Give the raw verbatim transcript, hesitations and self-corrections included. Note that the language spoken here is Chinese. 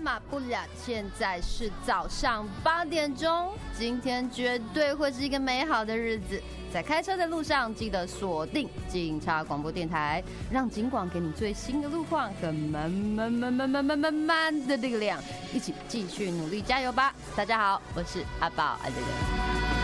马不了，现在是早上八点钟，今天绝对会是一个美好的日子。在开车的路上，记得锁定警察广播电台，让警广给你最新的路况和满满满满满满满满的力量，一起继续努力加油吧！大家好，我是阿宝阿德。